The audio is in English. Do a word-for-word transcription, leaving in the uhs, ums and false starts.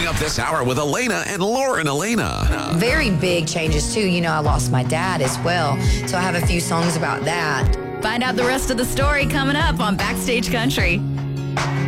Coming up this hour with Elena and Lauren Elena. Very big changes, too. You know, I lost my dad as well. So I have a few songs about that. Find out the rest of the story coming up on Backstage Country.